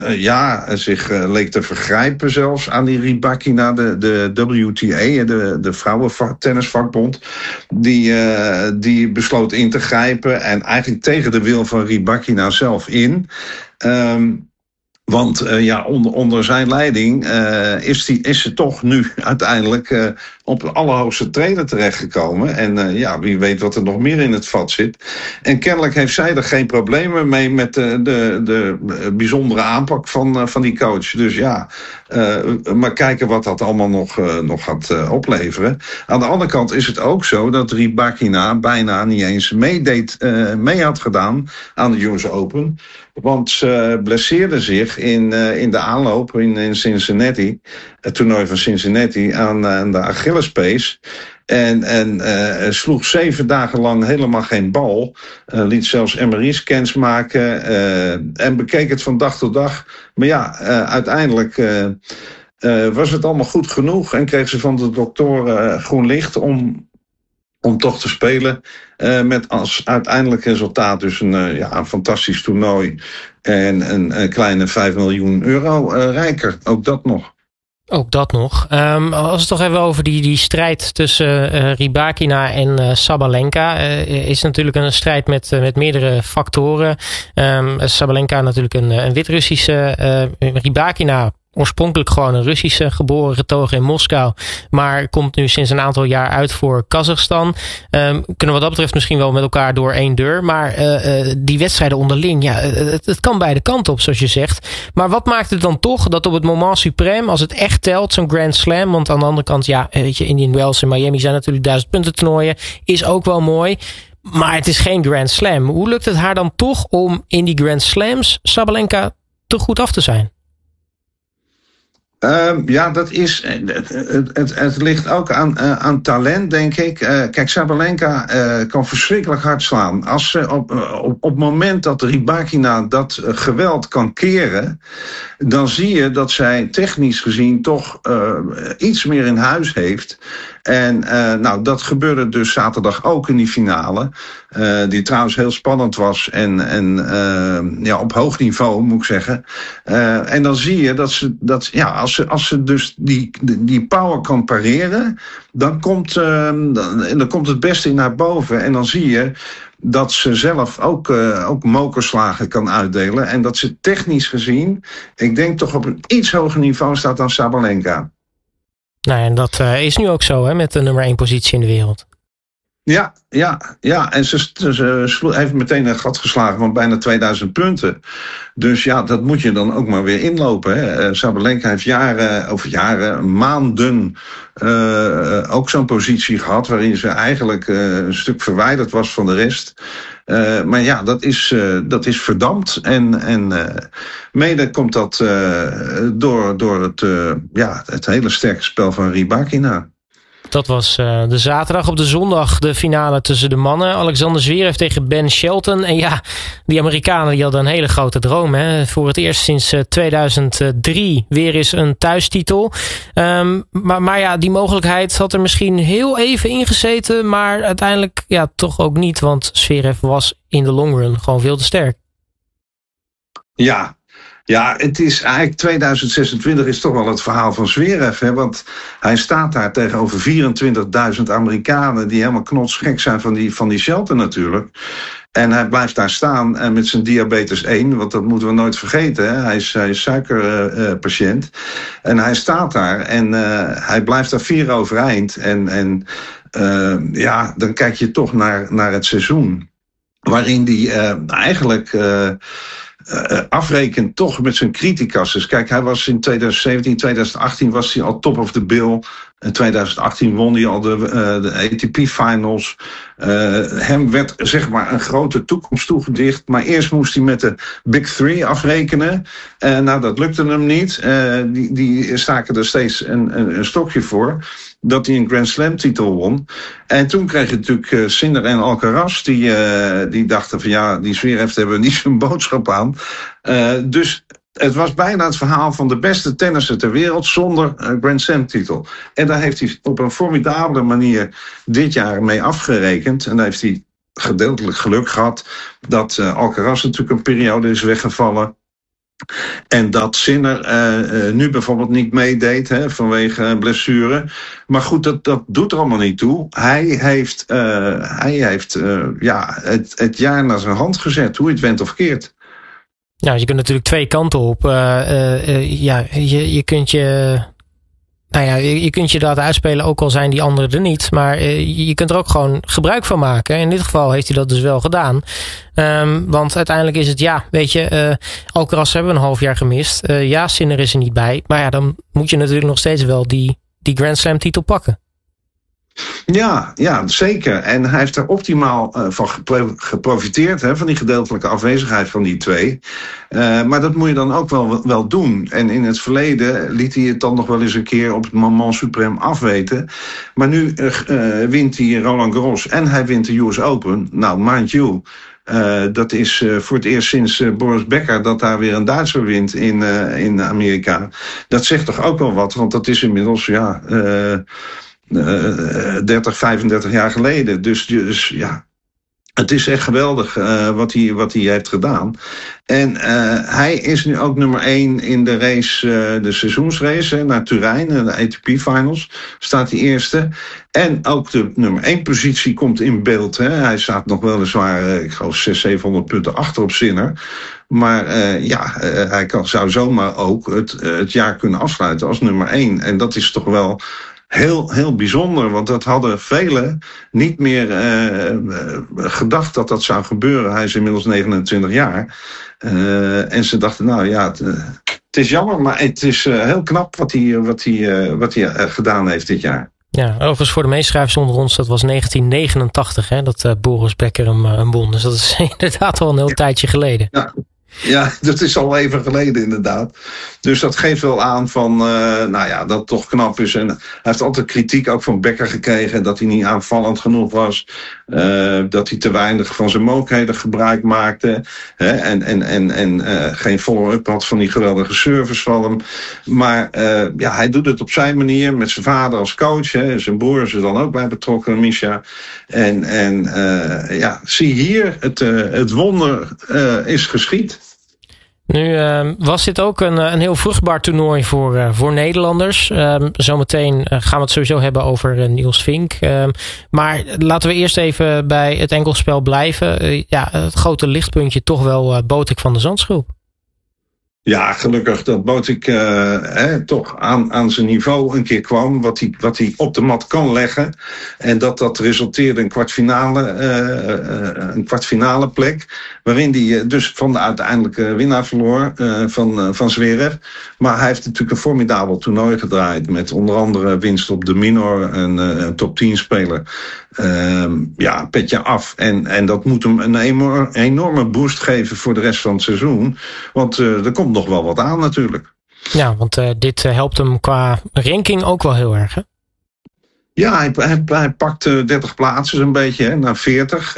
zich leek te vergrijpen zelfs aan die Rybakina, de WTA, de vrouwentennisvakbond. Die besloot in te grijpen en eigenlijk tegen de wil van Rybakina zelf in. Want onder zijn leiding is ze toch nu uiteindelijk op de allerhoogste treden terechtgekomen. En wie weet wat er nog meer in het vat zit. En kennelijk heeft zij er geen problemen mee met de bijzondere aanpak van die coach. Dus maar kijken wat dat allemaal nog gaat opleveren. Aan de andere kant is het ook zo dat Rybakina bijna niet eens mee had gedaan aan de US Open. Want ze blesseerde zich in de aanloop in Cincinnati, het toernooi van Cincinnati, aan de Achillespees. En sloeg 7 dagen lang helemaal geen bal. Liet zelfs MRI-scans maken en bekeek het van dag tot dag. Maar uiteindelijk was het allemaal goed genoeg en kreeg ze van de dokter groen licht om toch te spelen. Met als uiteindelijk resultaat dus een fantastisch toernooi. En een kleine €5 miljoen rijker. Ook dat nog. Ook dat nog. Als we het toch even over die strijd tussen Rybakina en Sabalenka. Is natuurlijk een strijd met meerdere factoren. Sabalenka natuurlijk een Wit-Russische. Rybakina oorspronkelijk gewoon een Russische, geboren getogen in Moskou, maar komt nu sinds een aantal jaar uit voor Kazachstan. Kunnen wat dat betreft misschien wel met elkaar door één deur, maar die wedstrijden onderling, het kan beide kanten op, zoals je zegt. Maar wat maakt het dan toch dat op het moment suprême, als het echt telt, zo'n Grand Slam, want aan de andere kant, Indian Wells en Miami zijn natuurlijk 1000 punten toernooien, is ook wel mooi. Maar het is geen Grand Slam. Hoe lukt het haar dan toch om in die Grand Slams Sabalenka te goed af te zijn? Dat is. Het ligt ook aan talent, denk ik. Kijk, Sabalenka kan verschrikkelijk hard slaan. Als ze op het moment dat Rybakina dat geweld kan keren, dan zie je dat zij technisch gezien toch iets meer in huis heeft. En dat gebeurde dus zaterdag ook in die finale. Die trouwens heel spannend was en op hoog niveau, moet ik zeggen. En dan zie je als ze dus die power kan pareren, dan komt het beste in haar boven. En dan zie je dat ze zelf ook mokerslagen kan uitdelen. En dat ze technisch gezien, ik denk toch op een iets hoger niveau staat dan Sabalenka. Nou, en dat is nu ook zo, hè, met de nummer 1 positie in de wereld. Ja. En ze heeft meteen een gat geslagen van bijna 2000 punten. Dus dat moet je dan ook maar weer inlopen. Hè. Sabalenka heeft maanden ook zo'n positie gehad waarin ze eigenlijk een stuk verwijderd was van de rest. Maar dat is verdampt. En mede komt dat door het hele sterke spel van Rybakina. Dat was de zaterdag. Op de zondag de finale tussen de mannen. Alexander Zverev tegen Ben Shelton. En die Amerikanen die hadden een hele grote droom. Hè? Voor het eerst sinds 2003 weer eens een thuistitel. Maar die mogelijkheid had er misschien heel even ingezeten. Maar uiteindelijk toch ook niet. Want Zverev was in de long run gewoon veel te sterk. Ja, het is eigenlijk 2026 is toch wel het verhaal van Zverev. Hè? Want hij staat daar tegenover 24.000 Amerikanen die helemaal knotsgek zijn van die Shelton natuurlijk. En hij blijft daar staan met zijn diabetes 1, want dat moeten we nooit vergeten. Hè? Hij is suikerpatiënt. En hij staat daar en hij blijft daar 4 overeind. En dan kijk je toch naar het seizoen. Waarin die eigenlijk afrekent toch met zijn criticas. Dus kijk, hij was in 2017, 2018 was hij al top of the bill. In 2018 won hij al de ATP Finals. Hem werd zeg maar een grote toekomst toegedicht. Maar eerst moest hij met de Big Three afrekenen. Dat lukte hem niet. Die staken er steeds een stokje voor. Dat hij een Grand Slam titel won. En toen kreeg je natuurlijk Sinner en Alcaraz. Die dachten van die Zverev hebben niet zo'n boodschap aan. Dus het was bijna het verhaal van de beste tennisser ter wereld zonder Grand Slam titel. En daar heeft hij op een formidabele manier dit jaar mee afgerekend. En daar heeft hij gedeeltelijk geluk gehad dat Alcaraz natuurlijk een periode is weggevallen. En dat Sinner nu bijvoorbeeld niet meedeed vanwege blessure. Maar goed, dat doet er allemaal niet toe. Hij heeft het jaar naar zijn hand gezet, hoe je het went of keert. Ja, je kunt natuurlijk twee kanten op. Je kunt je kunt je dat uitspelen, ook al zijn die anderen er niet. Maar je kunt er ook gewoon gebruik van maken. In dit geval heeft hij dat dus wel gedaan. Want uiteindelijk is het, Alcaraz hebben we een half jaar gemist. Sinner is er niet bij. Maar ja, dan moet je natuurlijk nog steeds wel die Grand Slam titel pakken. Ja, zeker. En hij heeft er optimaal van geprofiteerd, van die gedeeltelijke afwezigheid van die twee. Maar dat moet je dan ook wel doen. En in het verleden liet hij het dan nog wel eens een keer op het moment suprême afweten. Maar nu wint hij Roland Garros en hij wint de US Open. Nou, mind you, dat is voor het eerst sinds Boris Becker dat daar weer een Duitser wint in Amerika. Dat zegt toch ook wel wat, want dat is inmiddels 30, 35 jaar geleden. Dus ja, het is echt geweldig wat hij heeft gedaan. En hij is nu ook nummer 1 in de race, de seizoensrace naar Turijn, de ATP Finals. Staat hij eerste. En ook de nummer 1 positie komt in beeld. Hij staat nog weliswaar, ik geloof 600, 700 punten achter op Sinner. Maar hij zou zomaar ook het jaar kunnen afsluiten als nummer 1. En dat is toch wel heel, heel bijzonder, want dat hadden velen niet meer gedacht dat zou gebeuren. Hij is inmiddels 29 jaar. En ze dachten, het is jammer, maar het is heel knap wat hij gedaan heeft dit jaar. Ja, overigens voor de meeschrijvers onder ons, dat was 1989, dat Boris Becker hem won. Dus dat is inderdaad al een heel tijdje geleden. Ja, dat is al even geleden inderdaad. Dus dat geeft wel aan van, dat het toch knap is. En hij heeft altijd kritiek ook van Becker gekregen dat hij niet aanvallend genoeg was. Dat hij te weinig van zijn mogelijkheden gebruik maakte. En geen follow-up had van die geweldige service van hem. Maar hij doet het op zijn manier met zijn vader als coach. Zijn broer is er dan ook bij betrokken, Misha. Zie hier, het wonder is geschied. Nu was dit ook een heel vruchtbaar toernooi voor Nederlanders. Zometeen gaan we het sowieso hebben over Niels Vink. Maar laten we eerst even bij het enkelspel blijven. Het grote lichtpuntje toch wel Botic van de Zandschulp. Ja, gelukkig dat Botic toch aan zijn niveau een keer kwam. Wat hij op de mat kan leggen. En dat resulteerde in een kwartfinale plek. Waarin hij dus van de uiteindelijke winnaar verloor van Zverev. Maar hij heeft natuurlijk een formidabel toernooi gedraaid. Met onder andere winst op de minor. Een top 10 speler. Petje af. En dat moet hem een enorme boost geven voor de rest van het seizoen. Want er komt nog wel wat aan natuurlijk. Ja, want dit helpt hem qua ranking ook wel heel erg, hè? Ja, hij pakt 30 plaatsen een beetje naar 40.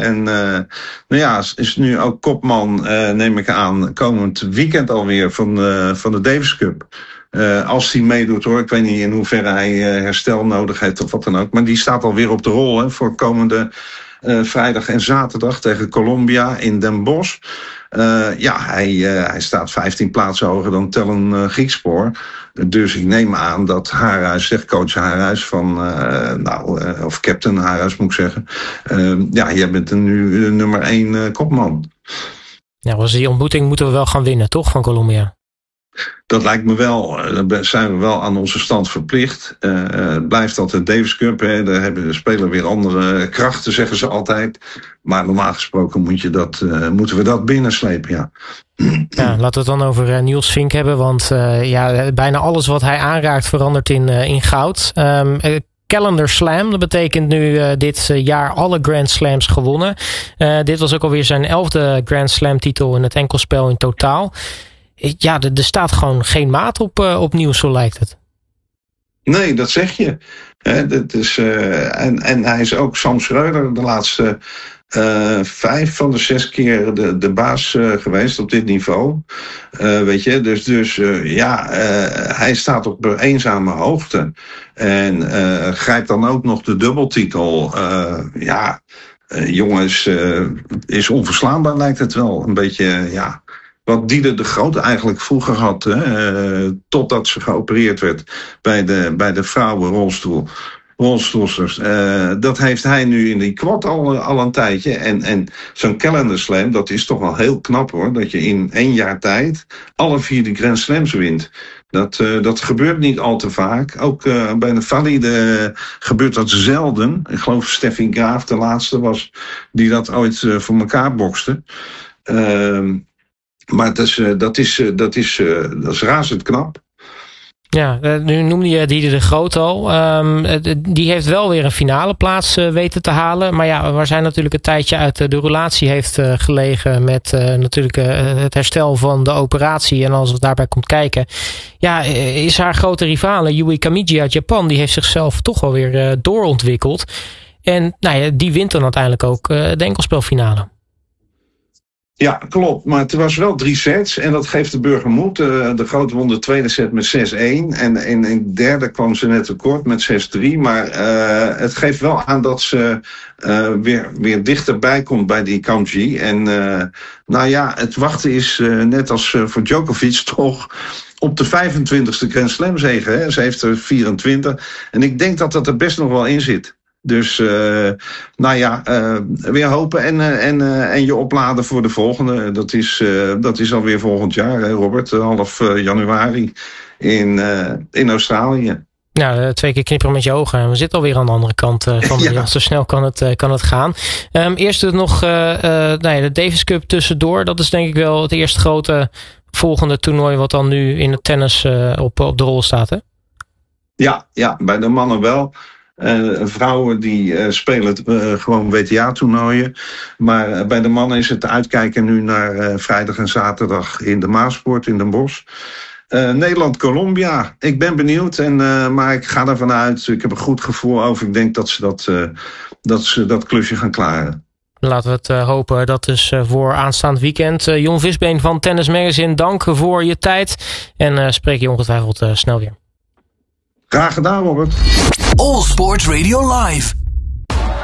Is nu ook kopman, neem ik aan, komend weekend alweer van de Davis Cup. Als hij meedoet hoor, ik weet niet in hoeverre hij herstel nodig heeft of wat dan ook. Maar die staat alweer op de rol voor komende vrijdag en zaterdag tegen Colombia in Den Bosch. Hij staat 15 plaatsen hoger dan Tellen Griekspoor. Dus ik neem aan dat Haarhuis, zegt coach Haarhuis of captain Haarhuis moet ik zeggen. Jij bent nu de nummer 1 kopman. Ja, was die ontmoeting moeten we wel gaan winnen, toch, van Colombia? Dat lijkt me wel. Daar zijn we wel aan onze stand verplicht. Het blijft altijd Davis Cup. Daar hebben de spelers weer andere krachten, zeggen ze altijd. Maar normaal gesproken moeten we dat binnenslepen, ja. Ja, laten we het dan over Niels Vink hebben. Want bijna alles wat hij aanraakt verandert in goud. Calendar Slam, dat betekent nu dit jaar alle Grand Slams gewonnen. Dit was ook alweer zijn 11e Grand Slam titel in het enkelspel in totaal. Ja, er staat gewoon geen maat op Niels, zo lijkt het. Nee, dat zeg je. Dat is, en hij is ook Sam Schreuder de laatste 5 van de 6 keer de baas geweest op dit niveau. Weet je, dus hij staat op eenzame hoogte. En grijpt dan ook nog de dubbeltitel. Jongens, is onverslaanbaar lijkt het wel. Een beetje, Wat Dieder de Groot eigenlijk vroeger had, totdat ze geopereerd werd bij de vrouwenrolstoelsters. Dat heeft hij nu in die quad al een tijdje. En zo'n Calendar Slam, dat is toch wel heel knap hoor. Dat je in 1 jaar tijd alle 4 de Grand Slams wint. Dat gebeurt niet al te vaak. Ook bij de valide gebeurt dat zelden. Ik geloof Steffi Graaf de laatste was die dat ooit voor elkaar bokste. Maar dat is razend knap. Ja, nu noemde je Dieder de Groot al. Die heeft wel weer een finale plaats weten te halen. Maar ja, waar zij natuurlijk een tijdje uit de relatie heeft gelegen met natuurlijk het herstel van de operatie. En als het daarbij komt kijken, ja, is haar grote rivale Yui Kamiji uit Japan, die heeft zichzelf toch wel weer doorontwikkeld. En nou ja, die wint dan uiteindelijk ook de enkelspelfinale. Ja, klopt. Maar het was wel 3 sets. En dat geeft de Burger moed. De Groot won de tweede set met 6-1. En in de derde kwam ze net tekort met 6-3. Maar het geeft wel aan dat ze weer dichterbij komt bij die Kamji. En nou ja, het wachten is net als voor Djokovic toch op de 25e Grand Slam zege. Hè? Ze heeft er 24. En ik denk dat er best nog wel in zit. Dus, nou ja, weer hopen en je opladen voor de volgende. Dat is alweer volgend jaar, hè, Robert. Half januari in Australië. Nou, 2 keer knipperen met je ogen. En we zitten alweer aan de andere kant van de wereld. Zo snel kan het gaan. Eerst nog de Davis Cup tussendoor. Dat is denk ik wel het eerste grote volgende toernooi wat dan nu in het tennis op de rol staat, hè? Ja, bij de mannen wel. Vrouwen die spelen gewoon WTA-toernooien. Maar bij de mannen is het uitkijken nu naar vrijdag en zaterdag in de Maasport in Den Bosch. Nederland-Colombia. Ik ben benieuwd, maar ik ga ervan uit. Ik heb een goed gevoel over. Ik denk dat ze dat klusje gaan klaren. Laten we het hopen. Dat is voor aanstaand weekend. Jon Visbeen van Tennis Magazine, dank voor je tijd. En spreek je ongetwijfeld snel weer. Graag gedaan, Robert. All Sports Radio Live.